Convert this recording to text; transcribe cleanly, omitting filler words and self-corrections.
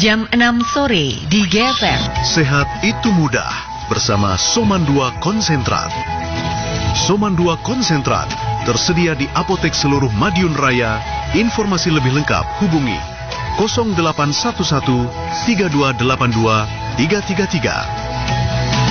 jam 6 sore di GFM. Sehat itu mudah bersama Soman 2 Konsentrat. Soman 2 Konsentrat tersedia di apotek seluruh Madiun Raya. Informasi lebih lengkap hubungi 0811 3282 333.